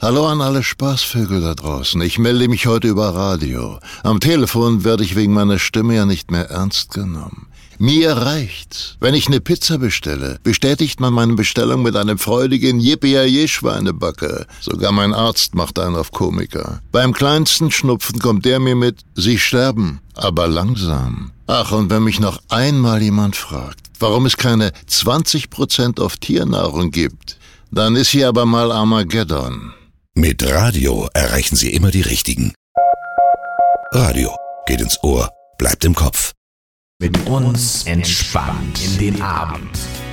Hallo an alle Spaßvögel da draußen. Ich melde mich heute über Radio. Am Telefon werde ich wegen meiner Stimme ja nicht mehr ernst genommen. Mir reicht's. Wenn ich eine Pizza bestelle, bestätigt man meine Bestellung mit einem freudigen Yippie-Schweinebacke. Sogar mein Arzt macht einen auf Komiker. Beim kleinsten Schnupfen kommt der mir mit, Sie sterben, aber langsam. Ach, und wenn mich noch einmal jemand fragt, warum es keine 20% auf Tiernahrung gibt, dann ist hier aber mal Armageddon. Mit Radio erreichen Sie immer die Richtigen. Radio geht ins Ohr, bleibt im Kopf. Mit uns entspannt in den Abend.